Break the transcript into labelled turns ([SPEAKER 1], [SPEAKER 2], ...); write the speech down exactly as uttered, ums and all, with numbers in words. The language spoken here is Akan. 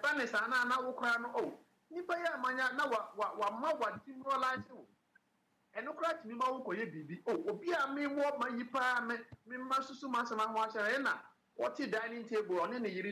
[SPEAKER 1] fairness ana na wo kra no oh nipa ya amanya na wa wa wa ma wa demoralize wo eno kra timi ma wo koye bibi oh obi a me wo ma yipa me me ma susu ma sama ho ahyere na what dining table on ne yiri